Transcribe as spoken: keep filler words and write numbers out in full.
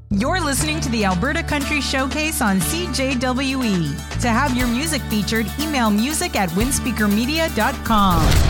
You're listening to the Alberta Country Showcase on C J W E. To have your music featured, email music at winspeaker media dot com.